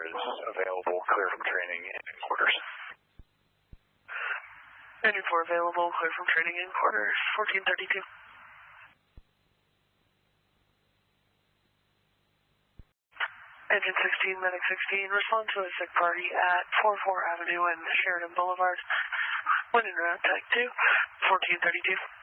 is available, clear from training and in quarters. Engine 4 available, clear from training in quarters, 1432. Engine 16, Medic 16, respond to a sick party at 44 Avenue and Sheridan Boulevard. Wind and route, type 2, 1432.